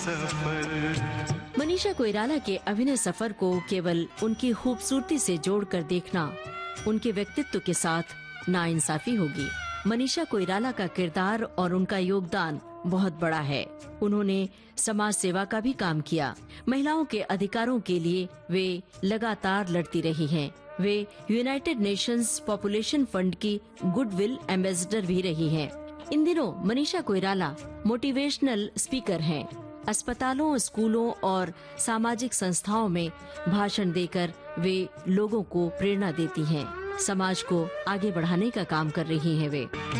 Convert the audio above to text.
सफर। मनीषा कोइराला के अभिनय सफर को केवल उनकी खूबसूरती से जोड़कर देखना उनके व्यक्तित्व के साथ नाइंसाफी होगी। मनीषा कोइराला का किरदार और उनका योगदान बहुत बड़ा है। उन्होंने समाज सेवा का भी काम किया। महिलाओं के अधिकारों के लिए वे लगातार लड़ती रही हैं। वे यूनाइटेड नेशंस पॉपुलेशन फंड की गुडविल एम्बेसडर भी रही हैं। इन दिनों मनीषा कोइराला मोटिवेशनल स्पीकर हैं। अस्पतालों, स्कूलों और सामाजिक संस्थाओं में भाषण देकर वे लोगों को प्रेरणा देती हैं। समाज को आगे बढ़ाने का काम कर रही हैं वे।